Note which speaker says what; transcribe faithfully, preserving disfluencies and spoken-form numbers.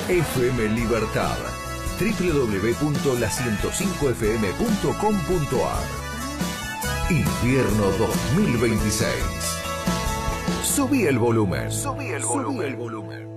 Speaker 1: F M Libertad. doble u doble u doble u punto la ciento cinco f m punto com punto a r. Invierno dos mil veintiséis. Subí el volumen. Subí el volumen. Subí el volumen.